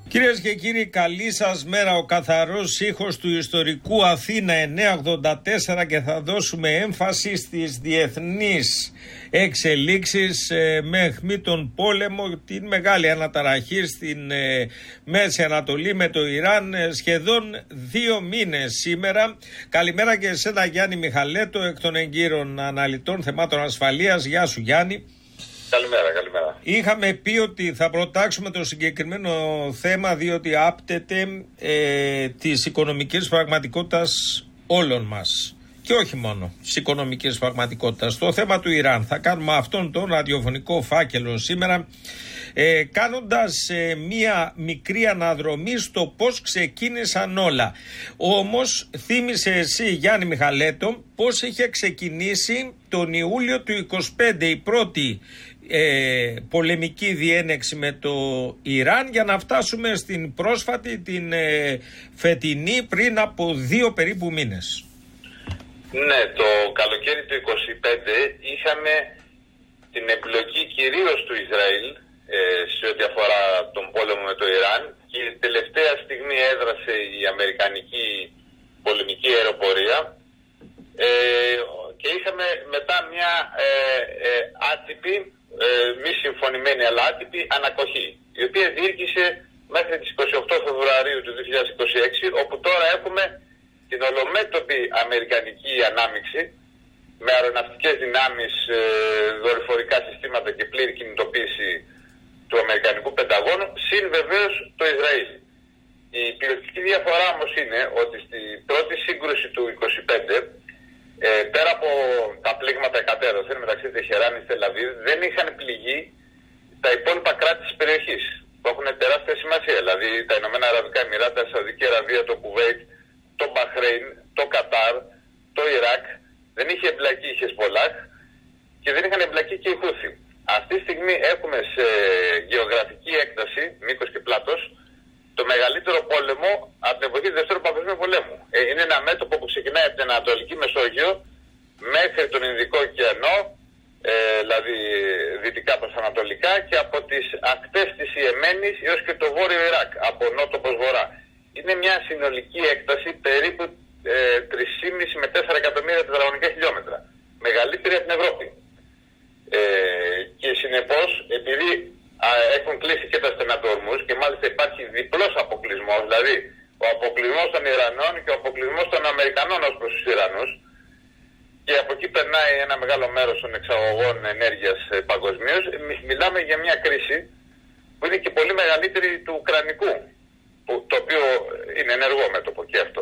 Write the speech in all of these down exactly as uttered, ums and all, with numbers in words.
Κυρίες και κύριοι, καλή σας μέρα. Ο καθαρός ήχος του ιστορικού Αθήνα εννιακόσια ογδόντα τέσσερα και θα δώσουμε έμφαση στις διεθνείς εξελίξεις ε, με αιχμή τον πόλεμο, την μεγάλη αναταραχή στην ε, Μέση Ανατολή με το Ιράν, ε, σχεδόν δύο μήνες σήμερα. Καλημέρα και σε ένα Γιάννη Μιχαλέτο, εκ των εγκύρων αναλυτών θεμάτων ασφαλείας. Γεια σου Γιάννη. Καλημέρα, καλημέρα. Είχαμε πει ότι θα προτάξουμε το συγκεκριμένο θέμα διότι άπτεται ε, της οικονομικής πραγματικότητας όλων μας. Και όχι μόνο της οικονομικής πραγματικότητας. Το θέμα του Ιράν. Θα κάνουμε αυτόν τον ραδιοφωνικό φάκελο σήμερα, ε, κάνοντας ε, μία μικρή αναδρομή στο πώς ξεκίνησαν όλα. Όμως θύμισε εσύ Γιάννη Μιχαλέτο πώς είχε ξεκινήσει τον Ιούλιο του είκοσι πέντε η πρώτη ε, πολεμική διένεξη με το Ιράν, για να φτάσουμε στην πρόσφατη, την ε, φετινή, πριν από δύο περίπου μήνες. Ναι, το καλοκαίρι του είκοσι πέντε είχαμε την εμπλοκή κυρίως του Ισραήλ ε, σε ό,τι αφορά τον πόλεμο με το Ιράν, και τελευταία στιγμή έδρασε η αμερικανική πολεμική αεροπορία ε, και είχαμε μετά μια ε, ε, άτυπη, ε, μη συμφωνημένη αλλά άτυπη ανακοχή, η οποία διήρκησε μέχρι τις είκοσι οκτώ Φεβρουαρίου του δύο χιλιάδες είκοσι έξι, όπου τώρα έχουμε την ολομέτωπη αμερικανική ανάμειξη με αεροναυτικές δυνάμεις, ε, δορυφορικά συστήματα και πλήρη κινητοποίηση του αμερικανικού Πενταγώνου, συν βεβαίως το Ισραήλ. Η ποιοτική διαφορά όμως είναι ότι στην πρώτη σύγκρουση του είκοσι πέντε, ε, πέρα από τα πλήγματα εκατέρωθεν μεταξύ Τεχεράνης και Τελαβίβ, δεν είχαν πληγεί τα υπόλοιπα κράτη της περιοχής, που έχουν τεράστια σημασία, δηλαδή τα Ηνωμένα Αραβικά Εμιράτα, η Σαουδική Αραβία, το Κουβέιτ, το Μπαχρέιν, το Κατάρ, το Ιράκ. Δεν είχε εμπλακεί η Χεσμολάχ και δεν είχαν εμπλακεί και οι Χούθι. Αυτή τη στιγμή έχουμε σε γεωγραφική έκταση, μήκος και πλάτος, το μεγαλύτερο πόλεμο από την εποχή του Δεύτερου Παγκοσμίου Πολέμου. Ε, είναι ένα μέτωπο που ξεκινάει από την Ανατολική Μεσόγειο μέχρι τον Ινδικό ωκεανό, ε, δηλαδή δυτικά προς ανατολικά, και από τις ακτές της Ιεμένης έως και το βόρειο Ιράκ, από νότο προς βορρά. Είναι μια συνολική έκταση περίπου ε, τρία κόμμα πέντε με τέσσερα εκατομμύρια τετραγωνικά χιλιόμετρα. Μεγαλύτερη από την Ευρώπη. Ε, και συνεπώς, επειδή α, έχουν κλείσει και τα στενά του Ορμούζ, και μάλιστα υπάρχει διπλός αποκλεισμός, δηλαδή ο αποκλεισμός των Ιρανών και ο αποκλεισμός των Αμερικανών ως προς τους Ιρανούς, και από εκεί περνάει ένα μεγάλο μέρος των εξαγωγών ενέργειας ε, παγκοσμίως, μιλάμε για μια κρίση που είναι και πολύ μεγαλύτερη του Ουκρανικού, το οποίο είναι ενεργό μέτωπο και αυτό.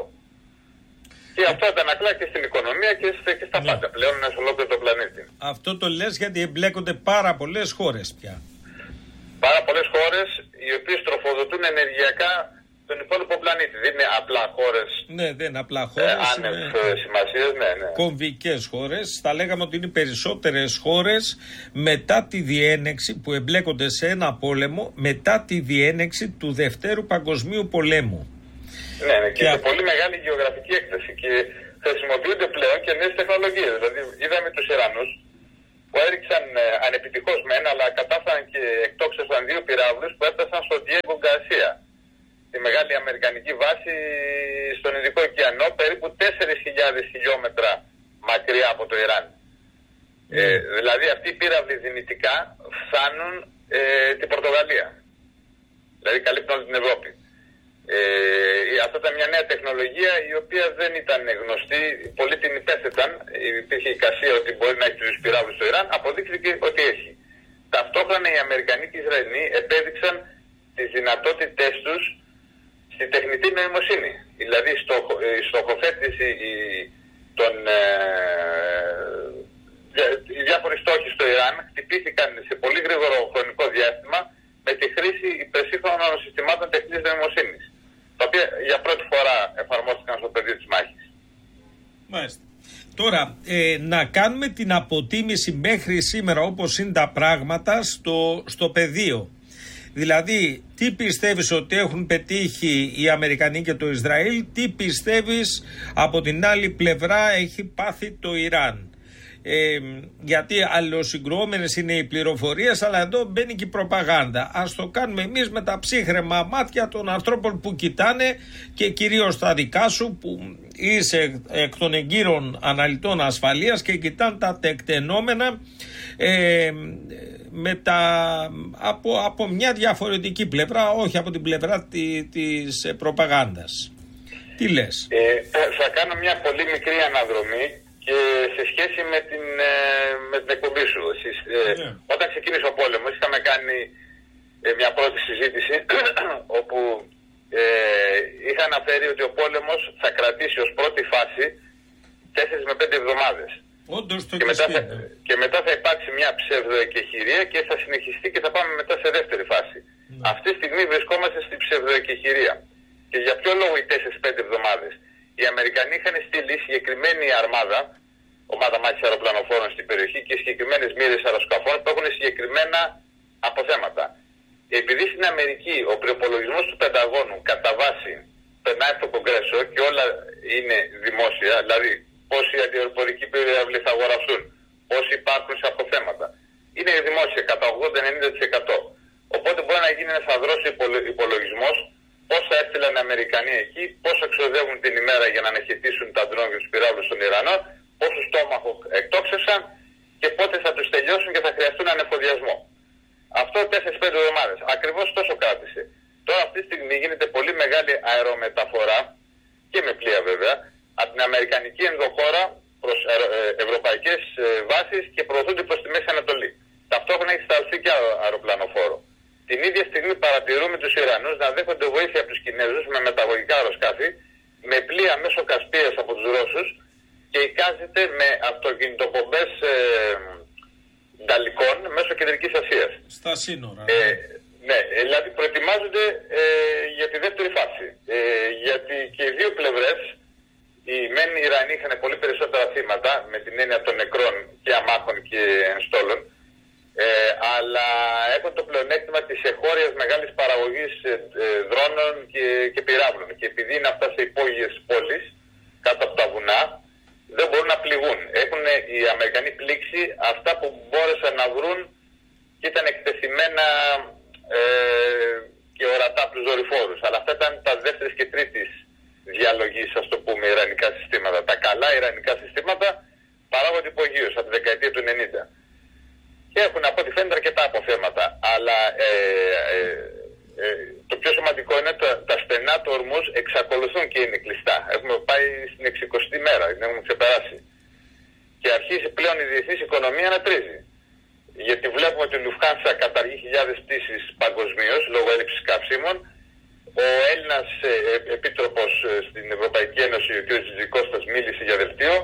Και αυτό αντανακλά και στην οικονομία και στα ναι. πάντα πλέον σε ολόκληρο το πλανήτη. Αυτό το λες γιατί εμπλέκονται πάρα πολλές χώρες πια. Πάρα πολλές χώρες οι οποίες τροφοδοτούν ενεργειακά τον υπόλοιπο πλανήτη. Δεν είναι απλά χώρες. Ναι, δεν είναι απλά χώρες. Ε, άνευ είναι... σημασίες, ναι, ναι. Κομβικές χώρες. Θα λέγαμε ότι είναι περισσότερες χώρες μετά τη διένεξη που εμπλέκονται σε ένα πόλεμο, μετά τη διένεξη του Δευτέρου Παγκοσμίου Πολέμου. Ναι, ναι, και, και σε πολύ μεγάλη γεωγραφική έκταση. Και χρησιμοποιούνται πλέον και νέες τεχνολογίες. Δηλαδή, είδαμε τους Ιρανούς που έριξαν ε, ανεπιτυχώς μεν, αλλά κατάφεραν και εκτόξευσαν δύο πυράβλους που έφτασαν στο Diego Garcia, τη μεγάλη αμερικανική βάση στον Ινδικό ωκεανό, περίπου τέσσερις χιλιάδες χιλιόμετρα μακριά από το Ιράν. Mm. Ε, δηλαδή αυτοί οι πύραυλοι δυνητικά φτάνουν ε, την Πορτογαλία. Δηλαδή καλύπτουν όλη την Ευρώπη. Ε, αυτό ήταν μια νέα τεχνολογία η οποία δεν ήταν γνωστή, πολλοί την υπέθεταν, υπήρχε εικασία ότι μπορεί να έχει τους πυράβλους στο Ιράν, αποδείχθηκε ότι έχει. Ταυτόχρονα οι Αμερικανοί και οι Ισραηλοί επέδειξαν τις δυνατότητές τους στη τεχνητή νοημοσύνη. Δηλαδή η στοχοθέτηση των ε, οι διάφοροι στόχοι στο Ιράν χτυπήθηκαν σε πολύ γρήγορο χρονικό διάστημα με τη χρήση υπερσύγχρονων συστημάτων τεχνητής νοημοσύνης, τα οποία για πρώτη φορά εφαρμόστηκαν στο πεδίο της μάχης. Μάλιστα. Τώρα, ε, να κάνουμε την αποτίμηση μέχρι σήμερα όπως είναι τα πράγματα στο, στο πεδίο. Δηλαδή, τι πιστεύεις ότι έχουν πετύχει οι Αμερικανοί και το Ισραήλ, τι πιστεύεις από την άλλη πλευρά έχει πάθει το Ιράν. Ε, γιατί αλληλοσυγκρουόμενες είναι οι πληροφορίες, αλλά εδώ μπαίνει και η προπαγάνδα. Ας το κάνουμε εμείς με τα ψύχραιμα μάτια των ανθρώπων που κοιτάνε, και κυρίως τα δικά σου που είσαι εκ των εγκύρων αναλυτών ασφαλείας και κοιτάνε τα τεκτενόμενα ε, με τα, από, από μια διαφορετική πλευρά, όχι από την πλευρά τη, της προπαγάνδας. Τι λες? Ε, θα κάνω μια πολύ μικρή αναδρομή και σε σχέση με την, με την εκπομπή σου. Εσείς, yeah. ε, όταν ξεκίνησε ο πόλεμος είχαμε κάνει ε, μια πρώτη συζήτηση όπου ε, είχα αναφέρει ότι ο πόλεμος θα κρατήσει ως πρώτη φάση τέσσερις με πέντε εβδομάδες. Όντως το και, μετά θα, και μετά θα υπάρξει μια ψευδοεκεχηρία και θα συνεχιστεί και θα πάμε μετά σε δεύτερη φάση. Yeah. Αυτή τη στιγμή βρισκόμαστε στην ψευδοεκεχηρία. Και για ποιο λόγο οι τέσσερις πέντε εβδομάδες? Οι Αμερικανοί είχαν στείλει συγκεκριμένη αρμάδα, ομάδα μάχης αεροπλανοφόρων στην περιοχή και συγκεκριμένες μοίρες αεροσκαφών που έχουν συγκεκριμένα αποθέματα. Επειδή στην Αμερική ο προϋπολογισμός του Πενταγώνου κατά βάση περνάει από το Κογκρέσο και όλα είναι δημόσια, δηλαδή πόσοι αντιαεροπορικοί πύραυλοι θα αγοραστούν, πόσοι υπάρχουν σε αποθέματα, είναι δημόσια κατά ογδόντα με ενενήντα τοις εκατό. Οπότε μπορεί να γίνει ένας αδρός υπολογισμός πόσα έστειλαν οι Αμερικανοί εκεί, πόσο εξοδεύουν την ημέρα για να αναχαιτήσουν τα ντρόν και τους πυράβλους των Ιρανών, πόσους στόμαχο εκτόξευσαν και πότε θα τους τελειώσουν και θα χρειαστούν ανεφοδιασμό. Αυτό τέσσερις πέντε εβδομάδες. Ακριβώς τόσο κράτησε. Τώρα αυτή τη στιγμή γίνεται πολύ μεγάλη αερομεταφορά και με πλοία βέβαια από την Αμερικανική ενδοχώρα προς ευρωπαϊκές βάσεις και προωθούνται προς τη Μέση Ανατολή. Ταυτόχρονα έχει σταλθεί και αεροπλανοφόρο. Την ίδια στιγμή παρατηρούμε τους Ιρανούς να δέχονται βοήθεια από τους Κινέζους με μεταγωγικά αεροσκάφη, με πλοία μέσω Κασπίας από τους Ρώσους και εικάζεται με αυτοκινητοπομπές ε, νταλικών μέσω Κεντρικής Ασίας. Στα σύνορα. Ε, ναι, δηλαδή προετοιμάζονται ε, για τη δεύτερη φάση. Ε, γιατί και οι δύο πλευρές, οι μεν οι Ιρανοί είχαν πολύ περισσότερα θύματα με την έννοια των νεκρών και αμάχων και ενστόλων, Ε, αλλά έχουν το πλεονέκτημα της εχώριας μεγάλης παραγωγής ε, ε, δρόνων και, και πυράβλων. Και επειδή είναι αυτά σε υπόγειες πόλεις, κάτω από τα βουνά, δεν μπορούν να πληγούν. Έχουν οι Αμερικανοί πλήξει αυτά που μπόρεσαν να βρουν και ήταν εκτεθειμένα ε, και ορατά από τους δορυφόρους. Αλλά αυτά ήταν τα δεύτερης και τρίτης διαλογής, ας το πούμε, ιρανικά συστήματα. Τα καλά ιρανικά συστήματα παράγονται υπογείως από τη δεκαετία του ενενήντα. Και έχουν από ό,τι φαίνεται αρκετά αποθέματα. Αλλά ε, ε, ε, το πιο σημαντικό είναι τα, τα στενά του ορμούς εξακολουθούν και είναι κλειστά. Έχουμε πάει στην εξηκοστή μέρα, την έχουμε ξεπεράσει. Και αρχίζει πλέον η διεθνής οικονομία να τρίζει. Γιατί βλέπουμε ότι η Λουφτχάνσα καταργεί χιλιάδες πτήσεις παγκοσμίως λόγω έλλειψης καυσίμων. Ο Έλληνας ε, ε, επίτροπος ε, στην Ευρωπαϊκή Ένωση, ο κ. Τζιτζικώστας, μίλησε για δελτίο.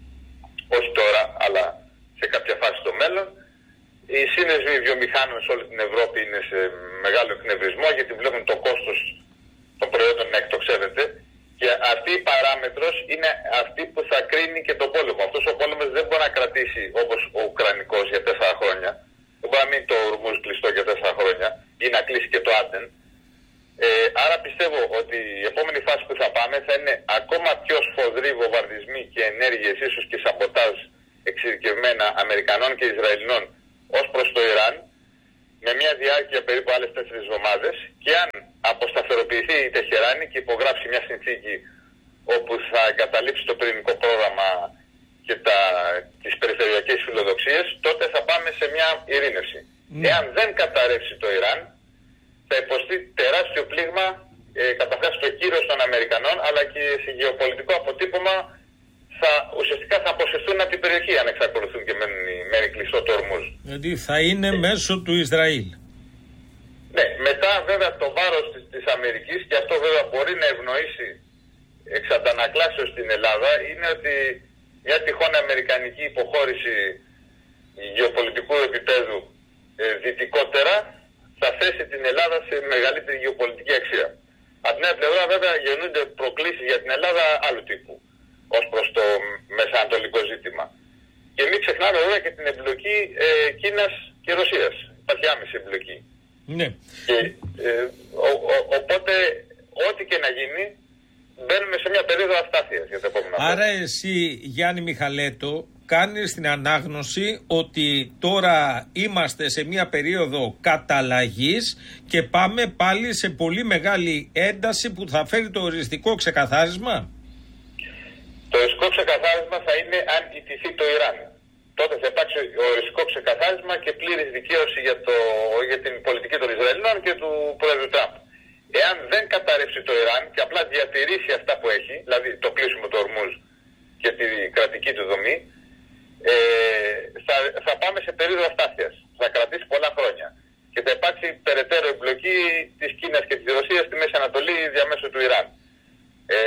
Όχι τώρα, αλλά σε κάποια φάση στο μέλλον. Οι σύνδεσμοι βιομηχάνων σε όλη την Ευρώπη είναι σε μεγάλο εκνευρισμό γιατί βλέπουν το κόστος των προϊόντων να εκτοξεύεται και αυτή η παράμετρος είναι αυτή που θα κρίνει και τον πόλεμο. Αυτός ο πόλεμος δεν μπορεί να κρατήσει όπως ο Ουκρανικός για τέσσερα χρόνια. Δεν μπορεί να μείνει το Ορμούζ κλειστό για τέσσερα χρόνια ή να κλείσει και το Άντεν. Ε, άρα πιστεύω ότι η επόμενη φάση που θα πάμε θα είναι ακόμα πιο σφοδροί βομβαρδισμοί και ενέργειες, ίσως και σαμποτάζ εξειδικευμένα Αμερικανών και Ισραηλινών ως προς το Ιράν, με μια διάρκεια περίπου άλλες τέσσερις εβδομάδες, και αν αποσταθεροποιηθεί η Τεχεράνη και υπογράψει μια συνθήκη όπου θα εγκαταλείψει το πυρηνικό πρόγραμμα και τα, τις περιφερειακές φιλοδοξίες, τότε θα πάμε σε μια ειρήνευση. Mm. Εάν δεν καταρρεύσει το Ιράν, θα υποστεί τεράστιο πλήγμα ε, καταρχάς στο κύρος των Αμερικανών, αλλά και σε γεωπολιτικό αποτύπωμα θα, ουσιαστικά θα αποσυρθούν από την περιοχή αν εξακολουθούν και μένουν, μένει κλειστό το Ορμούζ. Γιατί θα είναι ε, μέσω του Ισραήλ. Ναι, μετά βέβαια το βάρος της, της Αμερικής, και αυτό βέβαια μπορεί να ευνοήσει εξ αντανακλάσεως στην Ελλάδα, είναι ότι μια τυχόν αμερικανική υποχώρηση γεωπολιτικού επίπεδου ε, δυτικότερα θα θέσει την Ελλάδα σε μεγαλύτερη γεωπολιτική αξία. Από την άλλη πλευρά βέβαια γεννούνται προκλήσεις για την Ελλάδα άλλου τύπου ως προς το μεσανατολικό ζήτημα. Και μην ξεχνάμε βέβαια και την εμπλοκή ε, Κίνας και Ρωσίας. Υπάρχει άμεση εμπλοκή. Ναι. Και, ε, ο, ο, οπότε ό,τι και να γίνει μπαίνουμε σε μια περίοδο αστάθειας για τα επόμενα χρόνια. Άρα εσύ, Γιάννη Μιχαλέτο, κάνεις την ανάγνωση ότι τώρα είμαστε σε μια περίοδο καταλλαγής και πάμε πάλι σε πολύ μεγάλη ένταση που θα φέρει το οριστικό ξεκαθάρισμα? Το οριστικό ξεκαθάρισμα θα είναι αν ιτηθεί το Ιράν. Τότε θα υπάρξει οριστικό ξεκαθάρισμα και πλήρης δικαίωση για, το, για την πολιτική των Ισραηλινών και του πρόεδρου Τραμπ. Εάν δεν καταρρεύσει το Ιράν και απλά διατηρήσει αυτά που έχει, δηλαδή το κλείσιμο του Ορμούζ και τη κρατική του δομή, ε, θα, θα πάμε σε περίοδο αστάθειας. Θα κρατήσει πολλά χρόνια. Και θα υπάρξει περαιτέρω εμπλοκή της Κίνας και της Ρωσίας στη Μέση Ανατολή διαμέσου του Ιράν. Ε,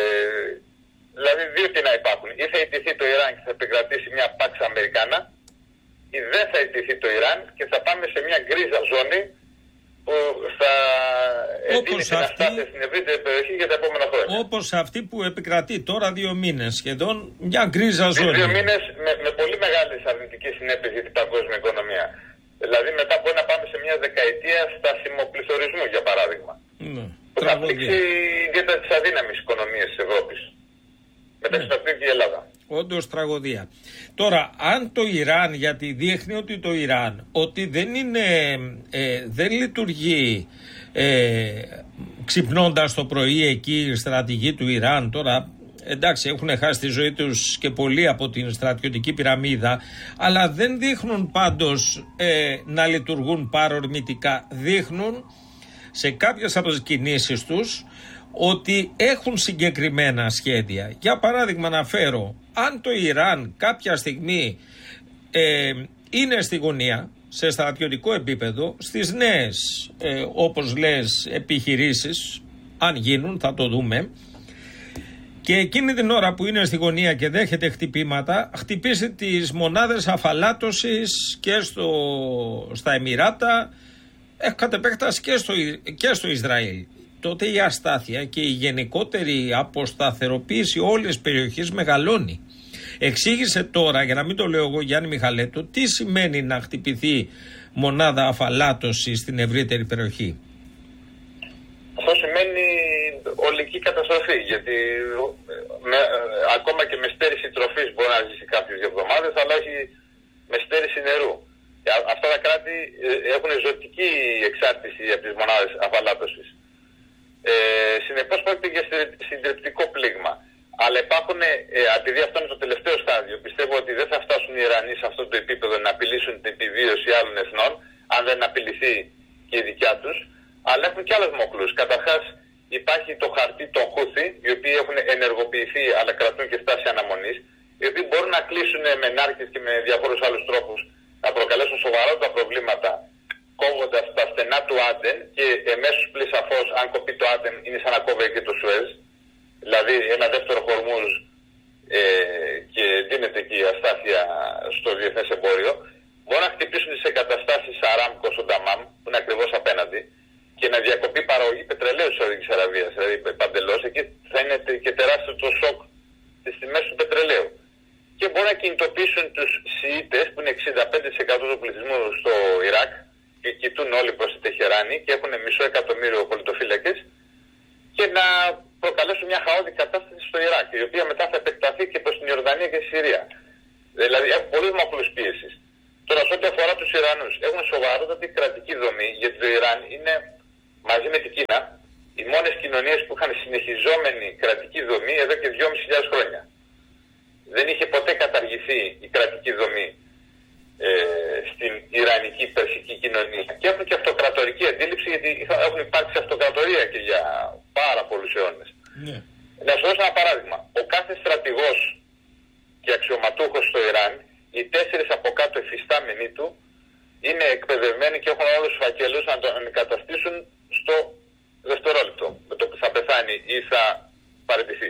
δηλαδή δύο τι να υπάρχουν. Ή θα ιτηθεί το Ιράν και θα επικρατήσει μια Pax Americana, ή δεν θα ιτηθεί το Ιράν και θα πάμε σε μια γκρίζα ζώνη που θα εντείνει την αστάθεια στην ευρύτερη περιοχή για τα επόμενα χρόνια. Όπως αυτή που επικρατεί τώρα δύο μήνες, σχεδόν μια γκρίζα ζώνη. Δύο μήνες με, με πολύ μεγάλες αρνητικές συνέπειες για την παγκόσμια οικονομία. Δηλαδή μετά μπορεί να πάμε σε μια δεκαετία στασιμοπληθωρισμού, για παράδειγμα. Ναι. Που θα πλήξει ιδιαίτερα τις αδύναμες οικονομίες της Ευρώπης. Μεταξύ των οποίων και η Ελλάδα. Όντως τραγωδία. Τώρα, αν το Ιράν, γιατί δείχνει ότι το Ιράν ότι δεν είναι, ε, δεν λειτουργεί ε, ξυπνώντας το πρωί εκεί η στρατηγοί του Ιράν, τώρα εντάξει έχουν χάσει τη ζωή τους και πολλοί από την στρατιωτική πυραμίδα, αλλά δεν δείχνουν πάντως ε, να λειτουργούν παρορμητικά. Δείχνουν σε κάποιες από τις κινήσεις τους ότι έχουν συγκεκριμένα σχέδια. Για παράδειγμα να φέρω, αν το Ιράν κάποια στιγμή ε, είναι στη γωνία σε στρατιωτικό επίπεδο, στις νέες ε, όπως λες επιχειρήσεις, αν γίνουν θα το δούμε, και εκείνη την ώρα που είναι στη γωνία και δέχεται χτυπήματα, χτυπήσει τις μονάδες αφαλάτωσης και στο, στα Εμιράτα, ε, κατ' επέκταση και στο, και στο Ισραήλ. Τότε η αστάθεια και η γενικότερη αποσταθεροποίηση όλης της περιοχής μεγαλώνει. Εξήγησε τώρα, για να μην το λέω εγώ Γιάννη Μιχαλέτου, τι σημαίνει να χτυπηθεί μονάδα αφαλάτωση στην ευρύτερη περιοχή. Αυτό σημαίνει ολική καταστροφή, γιατί με, ακόμα και με στέρηση τροφής μπορεί να ζήσει κάποιες δύο εβδομάδες, αλλά όχι με στέρηση νερού. Αυτά τα κράτη έχουν ζωτική εξάρτηση από τις μονάδες αφαλάτωσης. Ε, συνεπώς πρόκειται για συντριπτικό πλήγμα. Αλλά υπάρχουν, ε, επειδή αυτό είναι το τελευταίο στάδιο, πιστεύω ότι δεν θα φτάσουν οι Ιρανοί σε αυτό το επίπεδο να απειλήσουν την επιβίωση άλλων εθνών, αν δεν απειληθεί και η δικιά τους, αλλά έχουν και άλλες μοχλούς. Καταρχάς υπάρχει το χαρτί των Χούθι, οι οποίοι έχουν ενεργοποιηθεί αλλά κρατούν και στάση αναμονής, οι οποίοι μπορούν να κλείσουν με νάρκες και με διαφόρους άλλους τρόπους να προκαλέσουν σοβαρότερα προβλήματα, κόβοντας τα στενά του Άντεν, και εμέσως πλην σαφώς αν κοπεί το Άντεν είναι σαν να κόβει και το Σουέζ, δηλαδή ένα δεύτερο Χορμούζ, ε, και δίνεται και η αστάθεια στο διεθνές εμπόριο. Μπορούν να χτυπήσουν τις εγκαταστάσεις Αράμκο στο Νταμάμ, που είναι ακριβώς απέναντι, και να διακοπεί παραγωγή πετρελαίου της Σαουδικής Αραβίας, δηλαδή παντελώς. Εκεί θα είναι και τεράστιο το σοκ στις τιμές του πετρελαίου. Και μπορούν να κινητοποιήσουν τους Σιήτες, που είναι εξήντα πέντε τοις εκατό του πληθυσμού στο Ιράκ, και κοιτούν όλοι προς τη Τεχεράνη και έχουν μισό εκατομμύριο πολιτοφύλακες, και να προκαλέσουν μια χαόδη κατάσταση στο Ιράκ, η οποία μετά θα επεκταθεί και προς την Ιορδανία και τη Συρία. Δηλαδή έχουν πολλούς μοχλούς πίεσης. Τώρα, σε ό,τι αφορά τους Ιρανούς, έχουν σοβαρότατη κρατική δομή, γιατί το Ιράν είναι μαζί με την Κίνα οι μόνες κοινωνίες που είχαν συνεχιζόμενη κρατική δομή εδώ και δυόμισι χιλιάδες χρόνια. Δεν είχε ποτέ καταργηθεί η κρατική δομή ε, στην Ιρανική περσική κοινωνία. Και έχουν και αυτοκρατορική αντίληψη, γιατί έχουν υπάρξει αυτοκρατορία και για πάρα πολλούς αιώνες. Yeah. Να σου δώσω ένα παράδειγμα. Ο κάθε στρατηγός και αξιωματούχος στο Ιράν, οι τέσσερις από κάτω εφιστάμενοι του, είναι εκπαιδευμένοι και έχουν όλους τους φακέλους να τον αντικαταστήσουν στο δευτερόλεπτο, με το που θα πεθάνει ή θα παραιτηθεί.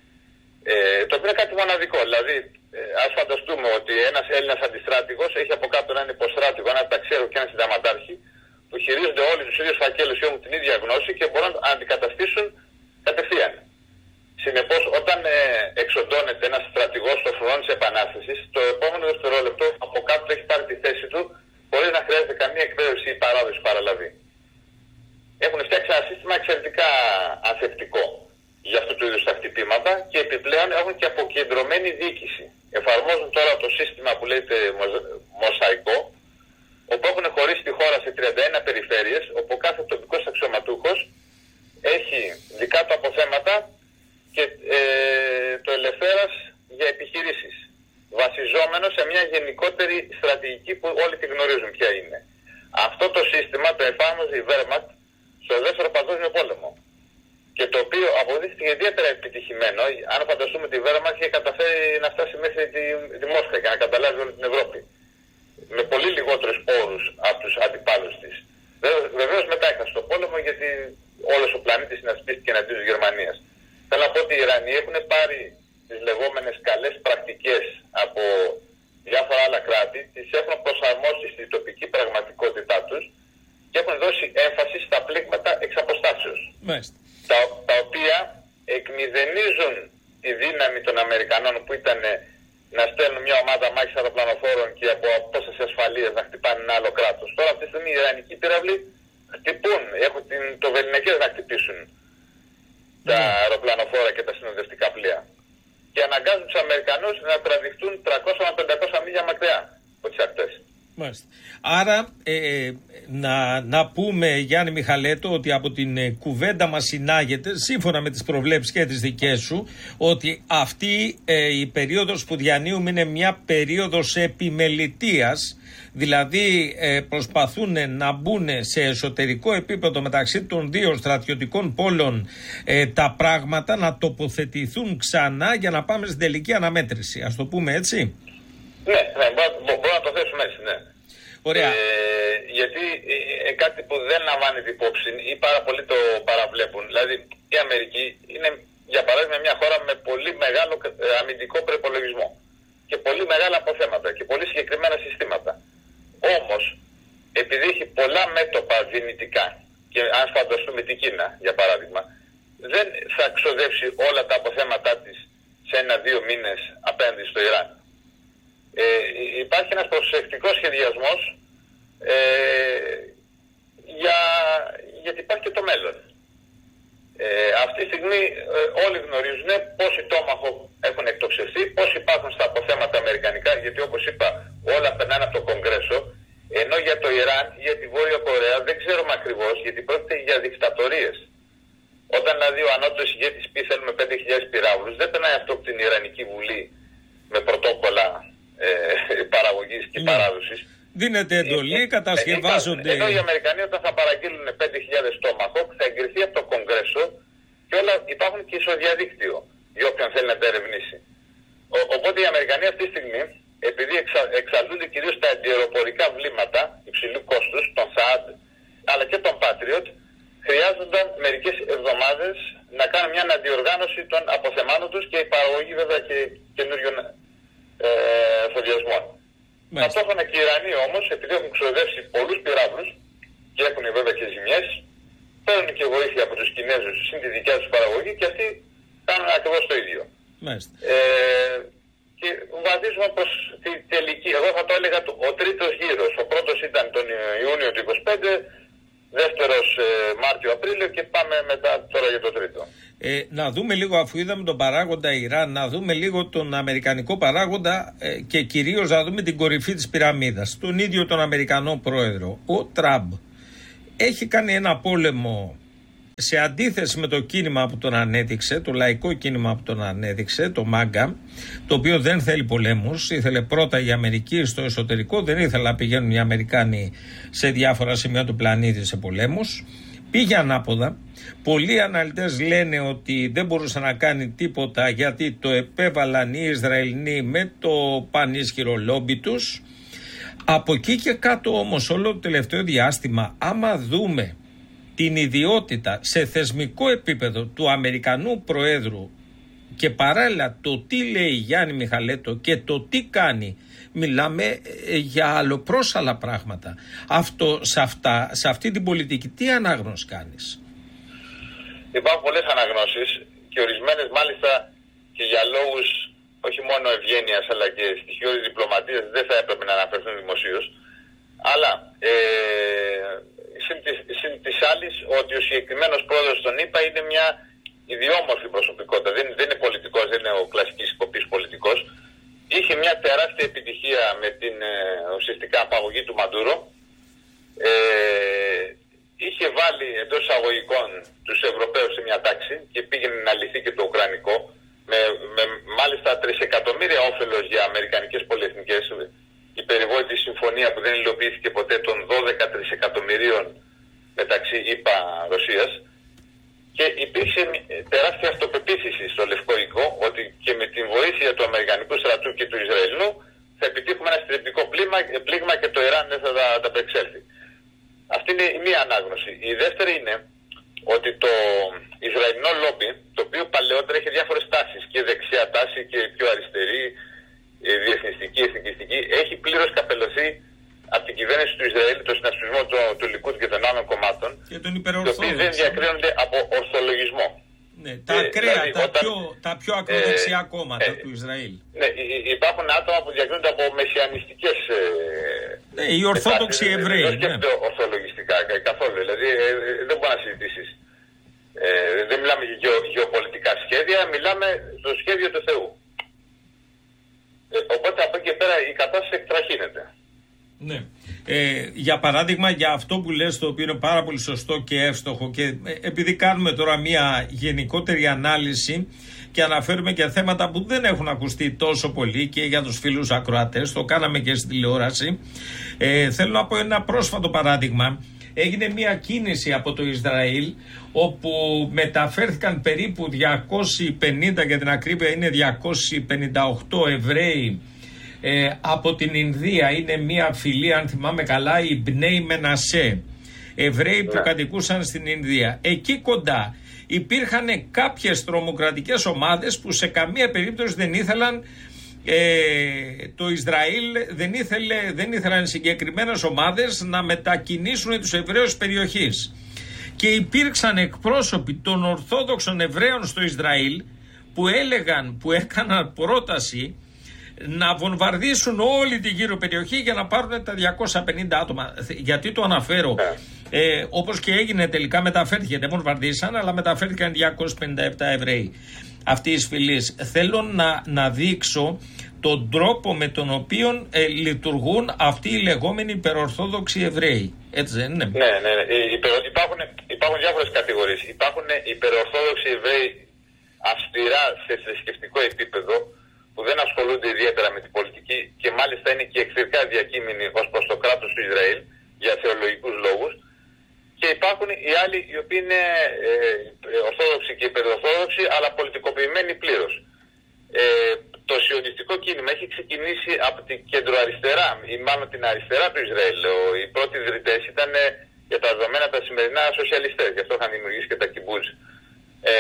Ε, το οποίο είναι κάτι μοναδικό. Δηλαδή, ε, ας φανταστούμε ότι ένας Έλληνας αντιστράτηγος έχει από κάτω έναν υποστράτηγο, έναν ταξιέρο και έναν συνταγματάρχη, που χειρίζονται όλοι τους ίδιους φακέλους και έχουν την ίδια γνώση και μπορούν να αντικαταστήσουν κατευθείαν. Συνεπώς, όταν ε, εξοντώνεται ένας στρατηγός στο φρουρό της Επανάστασης, το επόμενο δευτερόλεπτο από κάτω έχει πάρει τη θέση του, χωρίς να χρειάζεται καμία εκπαίδευση ή παράδοση παραλαβή. Έχουν φτιάξει ένα σύστημα εξαιρετικά ανθεκτικό. για αυτού του είδους τα χτυπήματα και επιπλέον έχουν και αποκεντρωμένη διοίκηση. Εφαρμόζουν τώρα το σύστημα που λέγεται μοσαϊκό, όπου έχουν χωρίσει τη χώρα σε τριάντα ένα περιφέρειες, όπου κάθε τοπικός αξιωματούχος έχει δικά του αποθέματα και ε, το ελευθέρας για επιχειρήσεις, βασιζόμενο σε μια γενικότερη στρατηγική που όλοι τη γνωρίζουν ποια είναι. Αυτό το σύστημα το εφάρμοζε η Wehrmacht στο δεύτερο παγκόσμιο πόλεμο και το οποίο αποδείχθηκε ιδιαίτερα επιτυχημένο. Αν φανταστούμε ότι η Wehrmacht είχε καταφέρει να φτάσει μέχρι τη, τη Μόσχα και να καταλάβει όλη την Ευρώπη με πολύ λιγότερους πόρους από τους αντιπάλους της. Βεβαίως μετά έχασε το πόλεμο γιατί όλος ο πλανήτης συνασπίστηκε εναντίον της Γερμανίας. Θέλω να πω ότι οι Ιρανοί έχουν πάρει τις λεγόμενες καλές πρακτικές από διάφορα άλλα κράτη, τις έχουν προσαρμόσει στη τοπική πραγματικότητά τους και έχουν δώσει έμφαση στα πλήγματα εξ αποστάσεως. Τα, τα οποία εκμηδενίζουν τη δύναμη των Αμερικανών που ήταν να στέλνουν μια ομάδα μάχης αεροπλανοφόρων και από απόσταση ασφαλείας να χτυπάνε ένα άλλο κράτος. Τώρα αυτή τη στιγμή οι Ιρανικοί πύραυλοι χτυπούν, έχουν την, το βεληνικές να χτυπήσουν τα αεροπλανοφόρα και τα συνοδευτικά πλοία. Και αναγκάζουν τους Αμερικανούς να τραβηχτούν τριακόσια με πεντακόσια μίλια μακριά από τις ακτές. Μάλιστα. Άρα ε, να, να πούμε, Γιάννη Μιχαλέτο, ότι από την ε, κουβέντα μας συνάγεται, σύμφωνα με τις προβλέψεις και τις δικές σου, ότι αυτή ε, η περίοδος που διανύουμε είναι μια περίοδος επιμελητίας, δηλαδή ε, προσπαθούν να μπουν σε εσωτερικό επίπεδο μεταξύ των δύο στρατιωτικών πόλων ε, τα πράγματα να τοποθετηθούν ξανά για να πάμε στην τελική αναμέτρηση. Ας το πούμε έτσι. Ναι, ναι, μπορούμε να το θέσουμε έτσι, ναι. Ωραία. Ε, γιατί ε, κάτι που δεν λαμβάνει την υπόψη ή πάρα πολλοί το παραβλέπουν. Δηλαδή η Αμερική είναι για παράδειγμα μια χώρα με πολύ μεγάλο αμυντικό προπολογισμό και πολύ μεγάλα αποθέματα και πολύ συγκεκριμένα συστήματα. Όμως, επειδή έχει πολλά μέτωπα δυνητικά και αν φανταστούμε την Κίνα για παράδειγμα, δεν θα ξοδέψει όλα τα αποθέματά της σε ένα-δύο μήνες απέναντι στο Ιράν. Ε, υπάρχει ένας προσεκτικός σχεδιασμός ε, για, γιατί υπάρχει και το μέλλον. Ε, αυτή τη στιγμή ε, όλοι γνωρίζουν πόσοι τόμαχο έχουν εκτοξευθεί, πόσοι υπάρχουν στα αποθέματα αμερικανικά, γιατί όπως είπα όλα περνάνε από το Κογκρέσο, ενώ για το Ιράν ή για τη Βόρεια Κορέα δεν ξέρουμε ακριβώς, γιατί πρόκειται για δικτατορίες. Όταν δηλαδή ο ανώτερος ηγέτης πει θέλουμε πέντε χιλιάδες πυράβλους, δεν περνάει αυτό από την Ιρανική Βουλή με πρωτόκολλα ε, παραγωγής και ναι. παράδοσης. Δίνεται εντολή, ε, κατασκευάζονται. Ενώ οι Αμερικανοί όταν θα παραγγείλουν πέντε χιλιάδες τόμαχοκ θα εγκριθεί από το Κογκρέσο και όλα υπάρχουν και στο διαδίκτυο για όποιον θέλει να τα ερευνήσει. Ο, οπότε οι Αμερικανοί αυτή τη στιγμή, επειδή εξα, εξαντλούνται κυρίως τα αντιεροπορικά βλήματα υψηλού κόστους, τον ΘΑΑΔ αλλά και τον Patriot, χρειάζονταν μερικές εβδομάδες να κάνουν μια αναδιοργάνωση των αποθεμάτων τους και η παραγωγή βέβαια και καινούριων ε, εφοδιασμών. Ταυτόχρονα και οι Ιρανοί όμως, επειδή έχουν ξοδεύσει πολλούς πυράβλους και έχουν βέβαια και ζημιές, παίρνουν και βοήθεια από τους Κινέζους συν τη δικιά τους παραγωγή και αυτοί κάνουν ακριβώς το ίδιο. Ε, και βαδίζουμε προς τη τελική, εγώ θα το έλεγα ο τρίτος γύρος. Ο πρώτος ήταν τον Ιούνιο του είκοσι πέντε, δεύτερος ε, Μάρτιο-Απρίλιο και πάμε μετά τώρα για το τρίτο. Ε, να δούμε λίγο, αφού είδαμε τον παράγοντα Ιράν, να δούμε λίγο τον αμερικανικό παράγοντα ε, και κυρίως να δούμε την κορυφή της πυραμίδας, τον ίδιο τον Αμερικανό πρόεδρο. Ο Τραμπ έχει κάνει ένα πόλεμο σε αντίθεση με το κίνημα που τον ανέδειξε, το λαϊκό κίνημα που τον ανέδειξε, το ΜΑΓΚΑ, το οποίο δεν θέλει πολέμους, ήθελε πρώτα η Αμερική στο εσωτερικό, δεν ήθελε να πηγαίνουν οι Αμερικάνοι σε διάφορα σημεία του πλανήτη σε πολέμους. Πήγε ανάποδα. Πολλοί αναλυτές λένε ότι δεν μπορούσε να κάνει τίποτα γιατί το επέβαλαν οι Ισραηλοί με το πανίσχυρο λόμπι τους. Από εκεί και κάτω όμως όλο το τελευταίο διάστημα, άμα δούμε την ιδιότητα σε θεσμικό επίπεδο του Αμερικανού Προέδρου και παράλληλα το τι λέει Γιάννη Μιχαλέτο και το τι κάνει, μιλάμε για αλλοπρόσαλα πράγματα. Αυτό, σε, αυτά, σε αυτή την πολιτική τι ανάγνωση κάνεις? Υπάρχουν πολλές αναγνώσεις και ορισμένες μάλιστα και για λόγους όχι μόνο ευγένειας αλλά και στοιχειώδης διπλωματίας δεν θα έπρεπε να αναφερθούν δημοσίως. Αλλά ε, συν της, συν της άλλης ότι ο συγκεκριμένος πρόεδρος των ΗΠΑ είναι μια ιδιόμορφη προσωπικότητα, δεν, δεν είναι πολιτικός, δεν είναι ο κλασικής κοπής πολιτικός. Είχε μια τεράστια επιτυχία με την ε, ουσιαστικά απαγωγή του Μαντούρο. Ε, είχε βάλει εντός εισαγωγικών τους Ευρωπαίους σε μια τάξη και πήγαινε να λυθεί και το Ουκρανικό. Με, με μάλιστα τρισεκατομμύρια όφελος για αμερικανικές πολυεθνικές. Η περιβόητη συμφωνία που δεν υλοποιήθηκε ποτέ των δώδεκα τρισεκατομμυρίων μεταξύ ΗΠΑ Ρωσίας. Και υπήρξε τεράστια αυτοπεποίθηση στο Λευκό Οίκο ότι και με την βοήθεια του Αμερικανικού στρατού και του Ισραηλινού θα επιτύχουμε ένα στρατιωτικό πλήγμα και το Ιράν δεν θα τα ανταπεξέλθει. Αυτή είναι η μία ανάγνωση. Η δεύτερη είναι ότι το Ισραηλινό λόμπι, το οποίο παλαιότερα είχε διάφορες τάσεις, και δεξιά τάση και πιο αριστερή, διεθνιστική, εθνικιστική, έχει πλήρως καπελωθεί από την κυβέρνηση του Ισραήλ, το συνασπισμό του, του Λικούντ και των άλλων κομμάτων, οι οποίοι δεν διακρίνονται από ορθολογισμό. Ναι, τα ακραία, δηλαδή, τα, όταν, πιο, τα πιο ακροδεξιά ε, κόμματα ε, του Ισραήλ. Ναι, υπάρχουν άτομα που διακρίνονται από μεσιανιστικές. Ε, ναι, οι Ορθόδοξοι Εβραίοι. Δεν σκέφτονται ναι. ορθολογιστικά καθόλου. Δηλαδή ε, δεν μπορεί να συζητήσεις. Ε, δεν μιλάμε για γεω, γεωπολιτικά σχέδια, μιλάμε στο σχέδιο του Θεού. Ε, οπότε από εκεί και πέρα η κατάσταση εκτραχύνεται. Ναι. Ε, για παράδειγμα, για αυτό που λες, το οποίο είναι πάρα πολύ σωστό και εύστοχο, και ε, επειδή κάνουμε τώρα μια γενικότερη ανάλυση και αναφέρουμε και θέματα που δεν έχουν ακουστεί τόσο πολύ και για τους φίλους ακροατές, το κάναμε και στην τηλεόραση, ε, θέλω να πω ένα πρόσφατο παράδειγμα. Έγινε μια κίνηση από το Ισραήλ όπου μεταφέρθηκαν περίπου διακόσιοι πενήντα, για την ακρίβεια είναι διακόσιοι πενήντα οκτώ Εβραίοι ε, από την Ινδία. Είναι μια φυλή, αν θυμάμαι καλά, οι Μπνέι Μενασέ, Εβραίοι που κατοικούσαν στην Ινδία. Εκεί κοντά υπήρχαν κάποιες τρομοκρατικές ομάδες που σε καμία περίπτωση δεν ήθελαν Ε, το Ισραήλ δεν, ήθελε, δεν ήθελαν συγκεκριμένες ομάδες να μετακινήσουν τους Εβραίους περιοχής, και υπήρξαν εκπρόσωποι των Ορθόδοξων Εβραίων στο Ισραήλ που έλεγαν, που έκαναν πρόταση να βομβαρδίσουν όλη τη γύρω περιοχή για να πάρουν τα διακόσια πενήντα άτομα. Γιατί το αναφέρω? Ε, όπως και έγινε τελικά, μεταφέρθηκε, δεν βομβαρδίσαν, αλλά μεταφέρθηκαν διακόσιοι πενήντα επτά Εβραίοι αυτή τη φυλή. Θέλω να, να δείξω τον τρόπο με τον οποίο ε, λειτουργούν αυτοί οι λεγόμενοι υπερορθόδοξοι Εβραίοι. Έτσι δεν είναι? Ναι, ναι, ναι. Υπάρχουν, υπάρχουν διάφορες κατηγορίες. Υπάρχουν υπερορθόδοξοι Εβραίοι αυστηρά σε θρησκευτικό επίπεδο, που δεν ασχολούνται ιδιαίτερα με την πολιτική και μάλιστα είναι και εχθρικά διακείμενοι ως προς το κράτος του Ισραήλ για θεολογικούς λόγους. Και υπάρχουν οι άλλοι οι οποίοι είναι ε, ορθόδοξοι και υπερορθόδοξοι, αλλά πολιτικοποιημένοι πλήρως. Ε, το σιωνιστικό κίνημα έχει ξεκινήσει από την κεντροαριστερά, ή μάλλον την αριστερά του Ισραήλ. Ο, οι πρώτοι ιδρυτές ήταν ε, για τα δεδομένα τα σημερινά σοσιαλιστές, γι' αυτό είχαν δημιουργήσει και τα κιμπούτζ. Ε,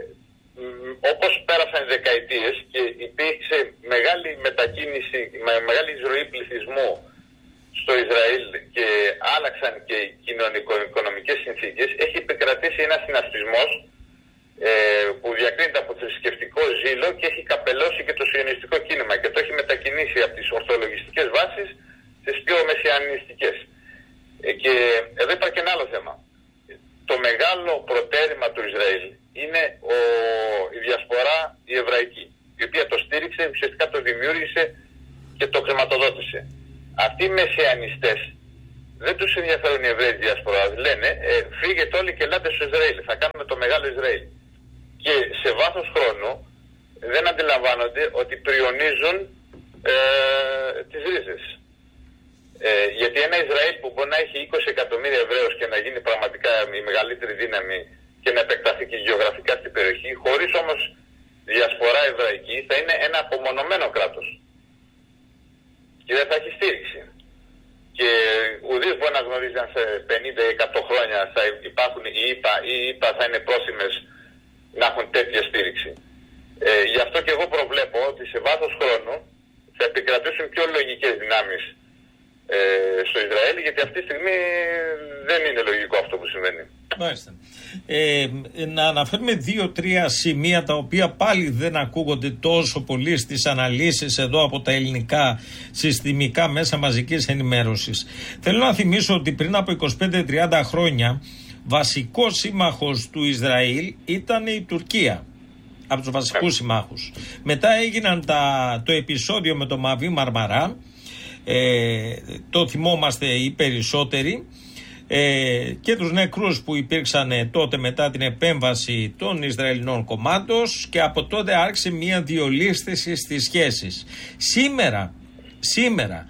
όπως πέρασαν οι δεκαετίες και υπήρξε μεγάλη μετακίνηση, μεγάλη εισρωή πληθυσμού στο Ισραήλ και άλλαξαν και οι κοινωνικο-οικονομικές συνθήκες, έχει επικρατήσει ένας συνασπισμός ε, που διακρίνεται από θρησκευτικό ζήλο και έχει καπελώσει και το σιωνιστικό κίνημα και το έχει μετακινήσει από τις ορθολογιστικές βάσεις στις πιο μεσιανιστικές. Ε, και εδώ υπάρχει και ένα άλλο θέμα. Το μεγάλο προτέρημα του Ισραήλ είναι ο, η διασπορά η εβραϊκή, η οποία το στήριξε, ουσιαστικά το δημιούργησε και το χρηματοδότησε. Αυτοί οι μεσιανιστές δεν τους ενδιαφέρουν οι Εβραίοι διασπορά. Λένε ε, φύγετε όλοι και ελάτε στο Ισραήλ, θα κάνουμε το μεγάλο Ισραήλ. Και σε βάθος χρόνου δεν αντιλαμβάνονται ότι πριονίζουν ε, τις ρίζες. Ε, γιατί ένα Ισραήλ που μπορεί να έχει είκοσι εκατομμύρια Εβραίους και να γίνει πραγματικά η μεγαλύτερη δύναμη και να επεκταθεί και γεωγραφικά στην περιοχή, χωρίς όμως διασπορά εβραϊκή, θα είναι ένα απομονωμένο κράτος και δεν θα έχει στήριξη. Και ουδής μπορεί να γνωρίζει αν σε πενήντα ή εκατό χρόνια θα υπάρχουν οι ΗΠΑ ή οι ΗΠΑ θα είναι πρόθυμες να έχουν τέτοια στήριξη. Ε, γι' αυτό και εγώ προβλέπω ότι σε βάθος χρόνου θα επικρατήσουν πιο λογικές δυνάμεις ε, στο Ισραήλ, γιατί αυτή τη στιγμή δεν είναι λογικό αυτό που συμβαίνει. Μάλιστα. Ε, να αναφέρουμε δύο-τρία σημεία τα οποία πάλι δεν ακούγονται τόσο πολύ στις αναλύσεις εδώ από τα ελληνικά συστημικά μέσα μαζικής ενημέρωσης. Θέλω να θυμίσω ότι πριν από είκοσι πέντε τριάντα χρόνια βασικός σύμμαχος του Ισραήλ ήταν η Τουρκία, από τους βασικούς συμμάχους. Μετά έγιναν τα, το επεισόδιο με το Μαβί Μαρμαρά, ε, το θυμόμαστε οι περισσότεροι, ε, και τους νεκρούς που υπήρξαν τότε μετά την επέμβαση των Ισραηλινών κομμάτων, και από τότε άρχισε μια διολίσθηση στις σχέσεις. Σήμερα, σήμερα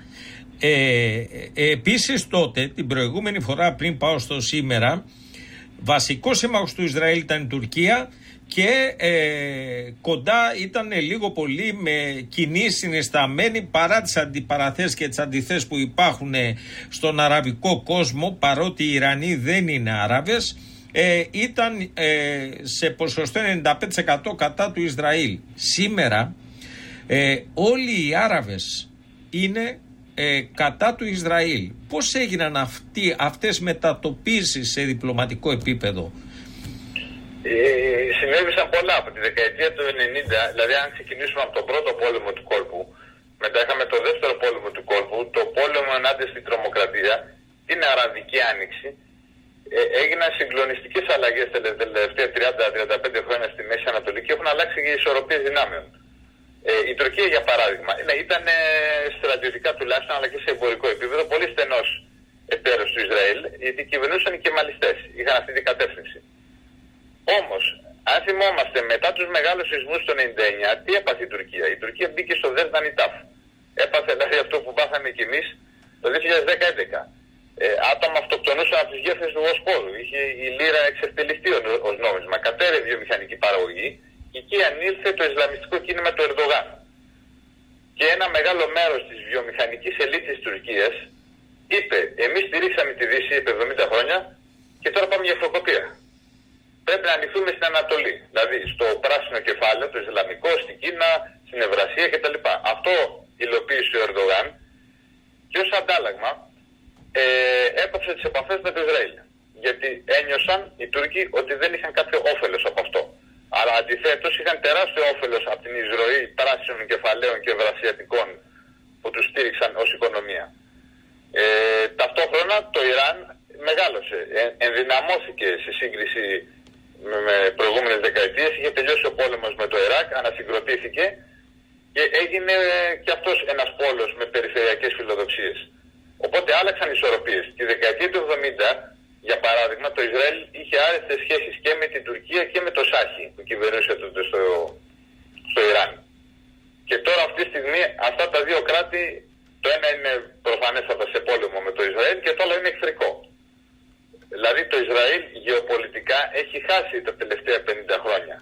ε, ε, επίσης τότε, την προηγούμενη φορά πριν πάω στο σήμερα, βασικός σύμμαχος του Ισραήλ ήταν η Τουρκία, και ε, κοντά ήταν λίγο πολύ με κοινή συνισταμένη, παρά τις αντιπαραθέσεις και τις αντιθέσεις που υπάρχουν στον αραβικό κόσμο, παρότι οι Ιρανοί δεν είναι Άραβες, ε, ήταν ε, σε ποσοστό ενενήντα πέντε τοις εκατό κατά του Ισραήλ. Σήμερα ε, όλοι οι Άραβες είναι ε, κατά του Ισραήλ. Πώς έγιναν αυτοί, αυτές μετατοπίσεις σε διπλωματικό επίπεδο? Ε, συνέβησαν πολλά από τη δεκαετία του ενενήντα, δηλαδή αν ξεκινήσουμε από τον πρώτο πόλεμο του κόλπου, μετά είχαμε το δεύτερο πόλεμο του κόλπου, το πόλεμο ενάντια στην τρομοκρατία, την Αραβική Άνοιξη, ε, έγιναν συγκλονιστικές αλλαγές τα τελευταία τριάντα με τριάντα πέντε χρόνια στη Μέση Ανατολή και έχουν αλλάξει και οι ισορροπίες δυνάμεων. Ε, η Τουρκία, για παράδειγμα, ναι, ήταν ε, στρατιωτικά τουλάχιστον, αλλά και σε εμπορικό επίπεδο, πολύ στενός εταίρος του Ισραήλ, γιατί κυβερνούσαν οι κεμαλιστές, είχαν αυτή την κατεύθυνση. Όμως, αν θυμόμαστε, μετά τους μεγάλους σεισμούς του ενενήντα εννιά, τι έπαθε η Τουρκία? Η Τουρκία μπήκε στο Δέλτα Νιτάφ. Έπαθε δηλαδή αυτό που πάθαμε κι εμείς το δύο χιλιάδες δέκα έντεκα. Ε, άτομα αυτοκτονούσαν από τις γέφυρες του Βοσπόρου. Είχε η λίρα εξευτελιστεί ως νόμισμα. Κατέρευε η βιομηχανική παραγωγή και εκεί ανήλθε το Ισλαμιστικό κίνημα του Ερντογάν. Και ένα μεγάλο μέρος της βιομηχανικής ελίτ της Τουρκίας είπε: εμείς στηρίξαμε τη Δύση επί εβδομήντα χρόνια και τώρα πάμε για φροκοπία. Πρέπει να ανοιχθούμε στην Ανατολή, δηλαδή στο πράσινο κεφάλαιο, το Ισλαμικό, στην Κίνα, στην Ευρασία κτλ. Αυτό υλοποίησε ο Ερντογάν και ως αντάλλαγμα ε, έκοψε τις επαφές με το Ισραήλ. Γιατί ένιωσαν οι Τούρκοι ότι δεν είχαν κάποιο όφελος από αυτό. Αλλά αντιθέτως είχαν τεράστιο όφελος από την εισρωή πράσινων κεφαλαίων και ευρασιατικών που τους στήριξαν ως οικονομία. Ε, ταυτόχρονα το Ιράν μεγάλωσε, ε, ενδυναμώθηκε σε σύγκριση με προηγούμενες δεκαετίες, είχε τελειώσει ο πόλεμος με το Ιράκ, ανασυγκροτήθηκε και έγινε και αυτός ένας πόλος με περιφερειακές φιλοδοξίες. Οπότε άλλαξαν οι ισορροπίες. Τη δεκαετία του εβδομήντα, για παράδειγμα, το Ισραήλ είχε άρεστες σχέσεις και με την Τουρκία και με το Σάχι που κυβερνούσε τότε στο, στο Ιράν. Και τώρα αυτή τη στιγμή αυτά τα δύο κράτη, το ένα είναι προφανέστατα σε πόλεμο με το Ισραήλ και το άλλο είναι εχθρικό. Δηλαδή το Ισραήλ γεωπολιτικά έχει χάσει τα τελευταία πενήντα χρόνια.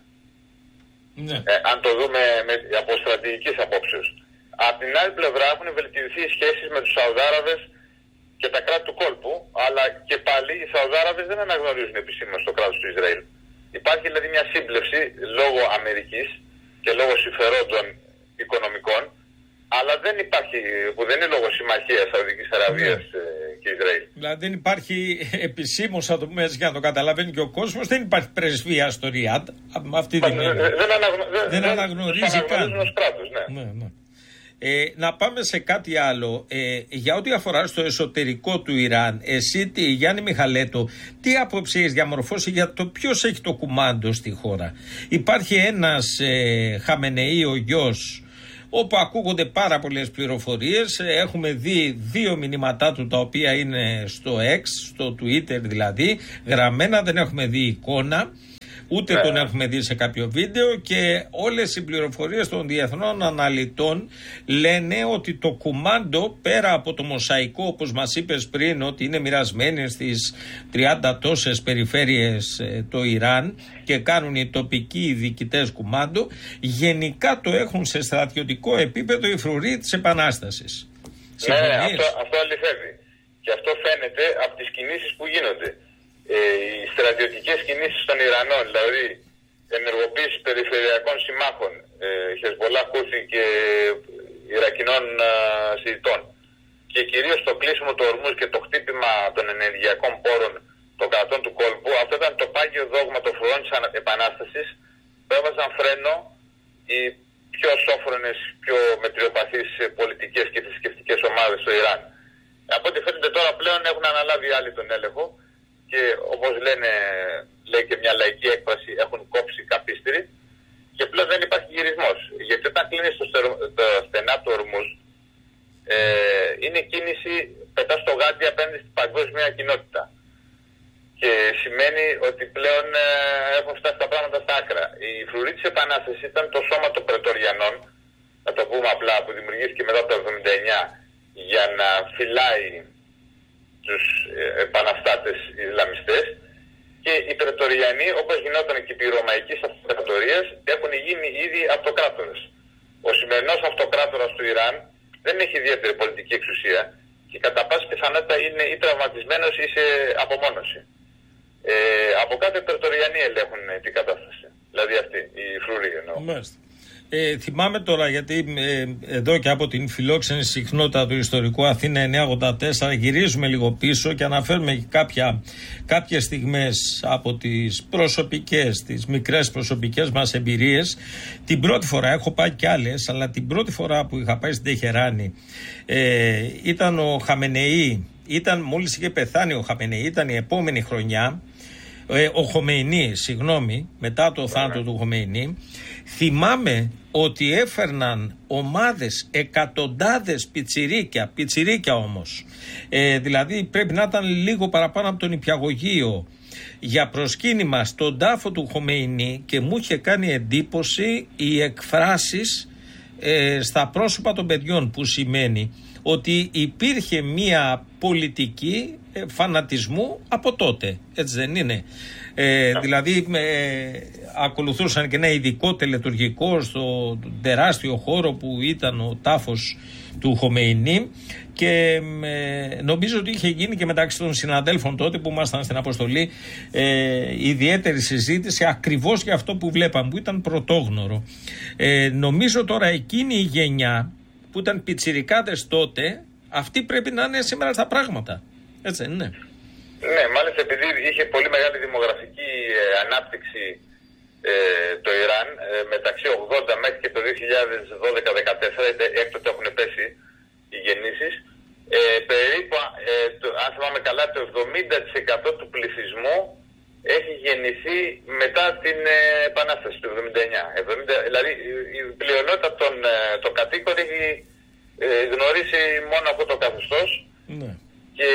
Ναι. Ε, αν το δούμε με, από στρατηγικής απόψεως. Απ' την άλλη πλευρά έχουν βελτιωθεί οι σχέσεις με τους Σαουδάραβες και τα κράτη του κόλπου, αλλά και πάλι οι Σαουδάραβες δεν αναγνωρίζουν επισήμως το κράτος του Ισραήλ. Υπάρχει δηλαδή μια σύμπλευση λόγω Αμερικής και λόγω συμφερόντων οικονομικών, αλλά δεν υπάρχει, που δεν είναι λόγω συμμαχίας Σαουδικής Αραβίας ναι. και Ισραήλ. Δηλαδή δεν υπάρχει επισήμως, θα το πούμε έτσι για να το καταλαβαίνει και ο κόσμος, δεν υπάρχει πρεσβεία στο Ριάντ, με αυτή την έννοια. Δεν, αναγνω... δεν, δεν αναγνωρίζει καν. Ως κράτος, ναι. Ναι, ναι. Ε, να πάμε σε κάτι άλλο. Ε, για ό,τι αφορά στο εσωτερικό του Ιράν, εσύ, τι, Γιάννη Μιχαλέτο, τι άποψη έχεις διαμορφώσει για το ποιος έχει το κουμάντο στη χώρα? Υπάρχει ένας ε, Χαμενεή, ο γιος, όπου ακούγονται πάρα πολλές πληροφορίες. Έχουμε δει δύο μηνύματά του, τα οποία είναι στο X, στο Twitter δηλαδή, γραμμένα, δεν έχουμε δει εικόνα. Ούτε yeah. τον έχουμε δει σε κάποιο βίντεο, και όλες οι πληροφορίες των διεθνών αναλυτών λένε ότι το κουμάντο, πέρα από το μοσαϊκό, όπως μας είπες πριν, ότι είναι μοιρασμένοι στις τριάντα τόσες περιφέρειες ε, το Ιράν και κάνουν οι τοπικοί διοικητές κουμάντο, γενικά το έχουν σε στρατιωτικό επίπεδο οι φρουροί της Επανάστασης. Ναι, ναι, αυτό, αυτό αληθεύει. Και αυτό φαίνεται από τις κινήσεις που γίνονται. Ε, οι στρατιωτικές κινήσεις των Ιρανών, δηλαδή ενεργοποίηση περιφερειακών συμμάχων, ε, Χεσμολάχ, Χούθι και Ιρακινών Σιητών, και κυρίως το κλείσιμο του Ορμούζ και το χτύπημα των ενεργειακών πόρων των κρατών του κόλπου, αυτό ήταν το πάγιο δόγμα των φρουρών της Επανάστασης, που έβαζαν φρένο οι πιο σόφρονες, πιο μετριοπαθείς πολιτικές και θρησκευτικές ομάδες στο Ιράν. Από ό,τι φαίνεται τώρα πλέον έχουν αναλάβει άλλοι τον έλεγχο και όπως λένε, λέει και μια λαϊκή έκφραση, έχουν κόψει καπίστρι και πλέον δεν υπάρχει γυρισμός. Γιατί όταν κλείνεις το, το στενά του Ορμούζ, ε, είναι κίνηση, πετάς το γάντι απέναντι στην παγκόσμια κοινότητα. Και σημαίνει ότι πλέον ε, έχουν φτάσει τα πράγματα στα άκρα. Η φρουρή της Επανάστασης ήταν το σώμα των Πρετοριανών, να το πούμε απλά, που δημιουργήθηκε μετά το εβδομήντα εννιά για να φυλάει τους επαναστάτες Ισλαμιστές, και οι Πρετοριανοί, όπως γινόταν και οι Ρωμαϊκές Αυτοκρατορίες, έχουν γίνει ήδη αυτοκράτορες. Ο σημερινός αυτοκράτορας του Ιράν δεν έχει ιδιαίτερη πολιτική εξουσία και κατά πάση πιθανότητα είναι ή τραυματισμένος ή σε απομόνωση. Ε, από κάτω οι Πρετοριανοί ελέγχουν την κατάσταση. Δηλαδή αυτή, η φρουρή εννοώ. Μάλιστα. Ε, θυμάμαι τώρα, γιατί ε, εδώ και από την φιλόξενη συχνότητα του ιστορικού Αθήνα εννιακόσια ογδόντα τέσσερα γυρίζουμε λίγο πίσω και αναφέρουμε κάποια, κάποιες στιγμές από τις προσωπικές, τις μικρές προσωπικές μας εμπειρίες. Την πρώτη φορά, έχω πάει κι άλλες, αλλά την πρώτη φορά που είχα πάει στην Τεχεράνη ε, ήταν ο Χαμενεή, ήταν, μόλις είχε πεθάνει ο Χαμενεή, ήταν η επόμενη χρονιά. Ε, ο Χομεϊνί, συγγνώμη, μετά το θάνατο του Χομεϊνί, θυμάμαι ότι έφερναν ομάδες, εκατοντάδες πιτσιρίκια, πιτσιρίκια όμως, ε, δηλαδή πρέπει να ήταν λίγο παραπάνω από τον νηπιαγωγείο, για προσκύνημα στον τάφο του Χομεϊνί, και μου είχε κάνει εντύπωση οι εκφράσεις ε, στα πρόσωπα των παιδιών, που σημαίνει ότι υπήρχε μία πολιτική ε, φανατισμού από τότε, έτσι δεν είναι? Ε, δηλαδή ε, ακολουθούσαν και ένα ειδικό τελετουργικό στο τεράστιο χώρο που ήταν ο τάφος του Χομεϊνί, και ε, νομίζω ότι είχε γίνει και μεταξύ των συναδέλφων τότε που ήμασταν στην αποστολή ε, ιδιαίτερη συζήτηση ακριβώς για αυτό που βλέπαμε, που ήταν πρωτόγνωρο. Ε, νομίζω τώρα εκείνη η γενιά που ήταν πιτσιρικάδες τότε, αυτοί πρέπει να είναι σήμερα στα πράγματα. Έτσι δεν είναι? Ναι, μάλιστα επειδή είχε πολύ μεγάλη δημογραφική ε, ανάπτυξη ε, το Ιράν ε, μεταξύ ογδόντα μέχρι και το δύο χιλιάδες δώδεκα δεκατέσσερα, έκτοτε έχουν πέσει οι γεννήσεις, ε, περίπου, ε, το, αν θυμάμαι καλά, το εβδομήντα τοις εκατό του πληθυσμού έχει γεννηθεί μετά την ε, Επανάσταση του εβδομήντα εννιά. εβδομήντα, δηλαδή η πλειονότητα των, ε, των κατοίκων έχει ε, γνωρίσει μόνο αυτό το καθεστώς. Ναι. Και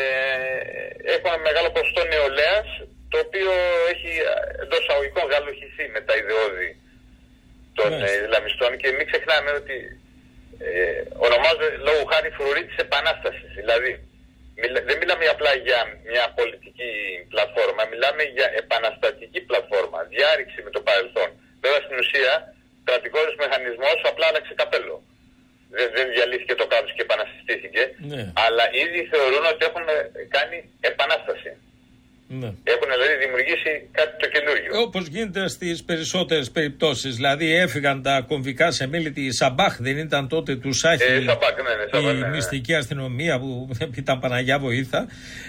έχουμε μεγάλο ποσοστό νεολαίας, το οποίο έχει εντός εισαγωγικών γαλουχηθεί με τα ιδεώδη των yes. Ισλαμιστών, και μην ξεχνάμε ότι ε, ονομάζονται λόγω χάρη φρουρή της Επανάστασης. Δηλαδή μιλα, δεν μιλάμε απλά για μια πολιτική πλατφόρμα, μιλάμε για επαναστατική πλατφόρμα, διάρρηξη με το παρελθόν. Βέβαια στην ουσία κρατικός μηχανισμός απλά άλλαξε καπέλο. Δεν, δεν διαλύθηκε το κράτος και επανασυστήθηκε, ναι. Αλλά ήδη θεωρούν ότι έχουν κάνει επανάσταση. Ναι. Έχουν δηλαδή δημιουργήσει κάτι το καινούργιο. Όπως γίνεται στις περισσότερες περιπτώσεις. Δηλαδή έφυγαν τα κομβικά σε μέλη τη Σαμπάχ, δεν ήταν τότε του Σάχη, ε, Σαμπάχ, ναι, ναι, Σαμπάχ, η ναι, ναι. μυστική αστυνομία που ήταν Παναγιά βοήθα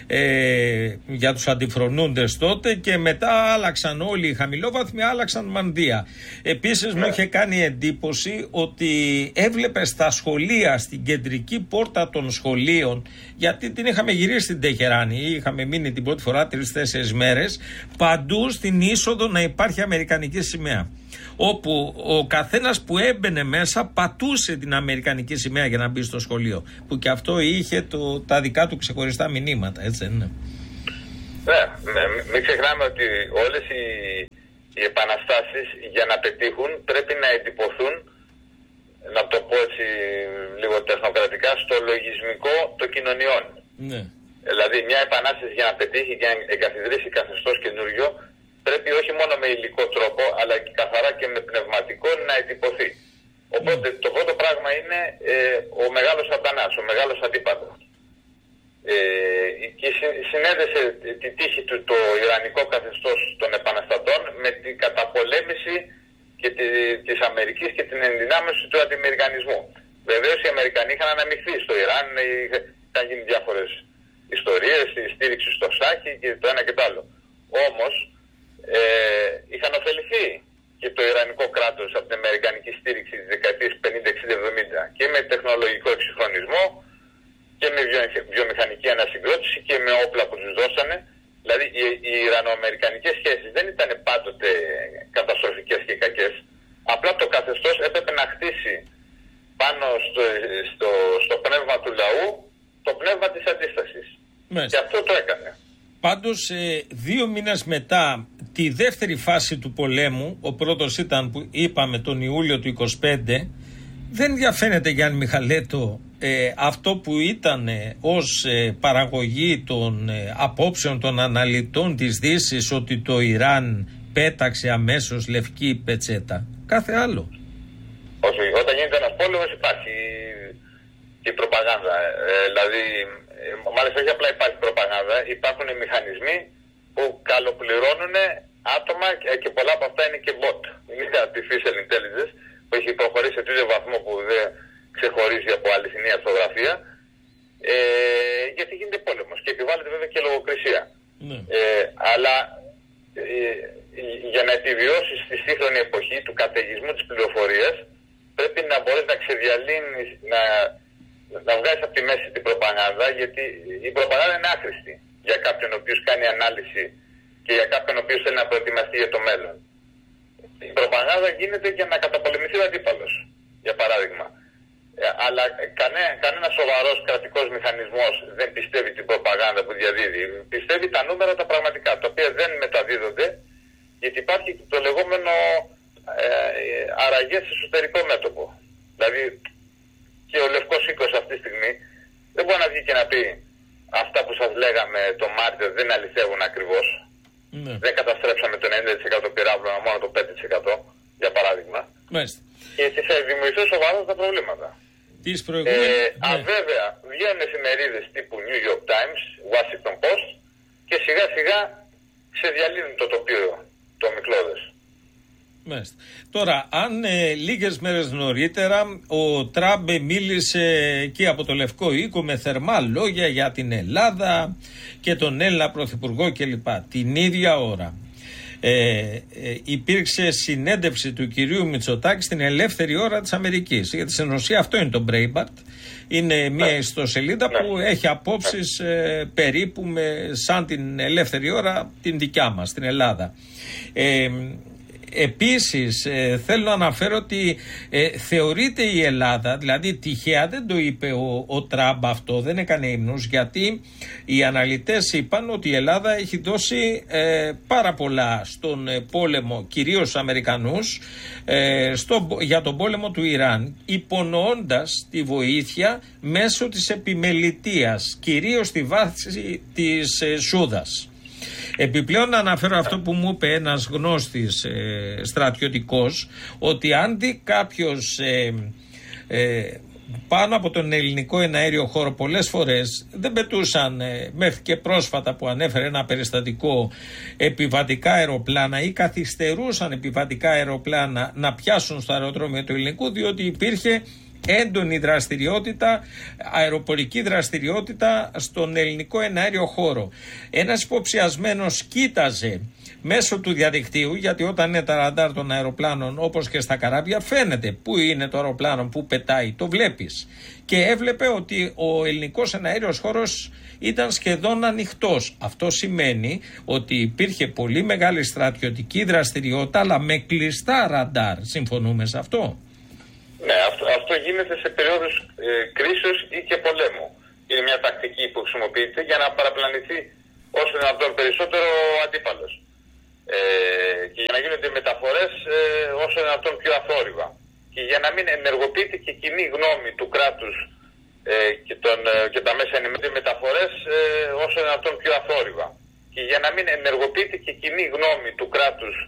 ε, για τους αντιφρονούντες τότε, και μετά άλλαξαν όλοι οι χαμηλόβαθμοι, άλλαξαν μανδύα. Επίσης ναι. Μου είχε κάνει εντύπωση ότι έβλεπε στα σχολεία, στην κεντρική πόρτα των σχολείων, γιατί την είχαμε γυρίσει στην Τεχεράνη, είχαμε μείνει την πρώτη φορά τρεις-τέσσερις μέρες, παντού στην είσοδο να υπάρχει αμερικανική σημαία. Όπου ο καθένας που έμπαινε μέσα πατούσε την αμερικανική σημαία για να μπει στο σχολείο. Που και αυτό είχε το, τα δικά του ξεχωριστά μηνύματα, έτσι δεν είναι? Ναι, ναι, μην ξεχνάμε ότι όλες οι, οι επαναστάσεις για να πετύχουν πρέπει να εντυπωθούν, να το πω έτσι λίγο τεχνοκρατικά, στο λογισμικό των κοινωνιών. Ναι. Δηλαδή μια επανάσταση για να πετύχει και να εγκαθιδρύσει καθεστώς καινούριο πρέπει όχι μόνο με υλικό τρόπο αλλά και καθαρά και με πνευματικό να εντυπωθεί. Οπότε mm. το πρώτο πράγμα είναι ε, ο μεγάλος σατανάς, ο μεγάλος αντίπατος. Ε, και συνέδεσε τη τύχη του το ιρανικό καθεστώς των επαναστατών με την καταπολέμηση και τη, της Αμερικής και την ενδυνάμωση του αντιμερικανισμού. Βεβαίως οι Αμερικανοί είχαν αναμειχθεί στο Ιράν, είχαν γίνει διάφορες ιστορίες, η στήριξη στο Σάχη και το ένα και το άλλο. Όμως ε, είχαν ωφεληθεί και το Ιρανικό κράτος από την αμερικανική στήριξη της δεκαετίας πενήντα, εξήντα, εβδομήντα και με τεχνολογικό εξυγχρονισμό και με βιομηχανική ανασυγκρότηση και με όπλα που τους δώσανε. Δηλαδή ιρανο-αμερικανικές σχέσεις δεν ήταν πάντοτε καταστροφικές και κακές. Απλά το καθεστώς έπρεπε να χτίσει πάνω στο, στο, στο πνεύμα του λαού το πνεύμα της αντίστασης. Μάλιστα. Και αυτό το έκανε. Πάντως ε, δύο μήνες μετά τη δεύτερη φάση του πολέμου, ο πρώτος ήταν που είπαμε τον Ιούλιο του είκοσι πέντε, δεν διαφαίνεται, Γιάννη Μιχαλέτο, ε, αυτό που ήταν ε, ως ε, παραγωγή των ε, απόψεων των αναλυτών της Δύσης ότι το Ιράν πέταξε αμέσως λευκή πετσέτα. Κάθε άλλο. Όχι, όταν γίνεται ένας πόλεμος υπάρχει και η προπαγάνδα. Ε, δηλαδή, ε, μάλιστα όχι απλά υπάρχει προπαγάνδα, υπάρχουν μηχανισμοί που καλοπληρώνουν άτομα και, και πολλά από αυτά είναι και bot. Είναι artificial intelligence που έχει προχωρήσει σε τέτοιο βαθμό που δεν ξεχωρίζει από αληθινή αυτογραφία, ε, γιατί γίνεται πόλεμος και επιβάλλεται βέβαια και λογοκρισία. Ναι. Ε, αλλά ε, για να επιβιώσεις στη σύγχρονη εποχή του καταιγισμού της πληροφορίας πρέπει να μπορείς να ξεδιαλύνεις, να, να βγάλεις από τη μέση την προπαγάνδα, γιατί η προπαγάνδα είναι άχρηστη για κάποιον ο οποίος κάνει ανάλυση και για κάποιον ο οποίος θέλει να προετοιμαστεί για το μέλλον. Η προπαγάνδα γίνεται για να καταπολεμηθεί ο αντίπαλος, για παράδειγμα. Ε, αλλά κανέ, κανένα σοβαρός κρατικός μηχανισμός δεν πιστεύει την προπαγάνδα που διαδίδει. Πιστεύει τα νούμερα τα πραγματικά, τα οποία δεν μεταδίδονται, γιατί υπάρχει το λεγόμενο ε, αραγές εσωτερικό μέτωπο. Δηλαδή και ο Λευκός Οίκος αυτή τη στιγμή δεν μπορεί να βγει και να πει αυτά που σας λέγαμε το Μάρτιο δεν αληθεύουν ακριβώς. Ναι. Δεν καταστρέψαμε το ενενήντα τοις εκατό πυράβλων, μόνο το πέντε τοις εκατό, για παράδειγμα. Μάλιστα. Και έτσι θα δημιουργηθούν σοβαρά τα προβλήματα. Τις προηγούμενες... ε, ναι. Α, βέβαια, βγαίνουν εφημερίδες τύπου New York Times, Washington Post και σιγά σιγά ξεδιαλύνουν το τοπίο, το ομικλώδες. Μάλιστα. Τώρα, αν ε, λίγες μέρες νωρίτερα ο Τραμπ μίλησε εκεί από το Λευκό Οίκο με θερμά λόγια για την Ελλάδα και τον Έλληνα Πρωθυπουργό κλπ. Την ίδια ώρα ε, ε, υπήρξε συνέντευξη του κυρίου Μητσοτάκη στην Ελεύθερη Ώρα της Αμερικής. Γιατί στην ουσία αυτό είναι το Breitbart. Είναι μια ιστοσελίδα που έχει απόψεις ε, περίπου με, σαν την Ελεύθερη Ώρα την δικιά μας, στην Ελλάδα. Ε, Επίσης ε, θέλω να αναφέρω ότι ε, θεωρείται η Ελλάδα, δηλαδή τυχαία δεν το είπε ο, ο Τραμπ αυτό, δεν έκανε ύμνους, γιατί οι αναλυτές είπαν ότι η Ελλάδα έχει δώσει ε, πάρα πολλά στον ε, πόλεμο, κυρίως στους Αμερικανούς, ε, στο, για τον πόλεμο του Ιράν, υπονοώντας τη βοήθεια μέσω της επιμελητείας, κυρίως στη βάση της ε, Σούδας. Επιπλέον να αναφέρω αυτό που μου είπε ένας γνώστης ε, στρατιωτικός, ότι αν δει κάποιος ε, ε, πάνω από τον ελληνικό εναέριο χώρο πολλές φορές δεν πετούσαν ε, μέχρι και πρόσφατα που ανέφερε ένα περιστατικό επιβατικά αεροπλάνα ή καθυστερούσαν επιβατικά αεροπλάνα να πιάσουν στο αεροδρόμιο του ελληνικού, διότι υπήρχε έντονη δραστηριότητα, αεροπορική δραστηριότητα στον ελληνικό εναέριο χώρο. Ένας υποψιασμένος κοίταζε μέσω του διαδικτύου, γιατί όταν είναι τα ραντάρ των αεροπλάνων όπως και στα καράβια φαίνεται πού είναι το αεροπλάνο, πού πετάει, το βλέπεις. Και έβλεπε ότι ο ελληνικός εναέριος χώρος ήταν σχεδόν ανοιχτός. Αυτό σημαίνει ότι υπήρχε πολύ μεγάλη στρατιωτική δραστηριότητα, αλλά με κλειστά ραντάρ. Συμφωνούμε σε αυτό? Ναι, αυτό, αυτό γίνεται σε περίοδους ε, κρίσεως ή και πολέμου. Είναι μια τακτική που χρησιμοποιείται για να παραπλανηθεί όσο δυνατόν περισσότερο ο αντίπαλος. Ε, και για να γίνονται μεταφορές ε, όσο δυνατόν πιο αθόρυβα. Και για να μην ενεργοποιείται και κοινή γνώμη του κράτους ε, και, τον, ε, και τα μέσα ενημέρωσης μεταφορές ε, όσο δυνατόν πιο αθόρυβα. Και για να μην ενεργοποιείται και κοινή γνώμη του κράτους